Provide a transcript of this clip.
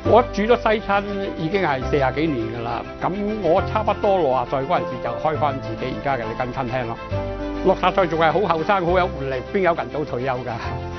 我煮咗西餐已經係40幾年㗎啦，咁我差不多60歲嗰陣時就開翻自己而家嘅呢間餐廳咯。60歲仲係好後生，好有活力，邊有人早退休㗎？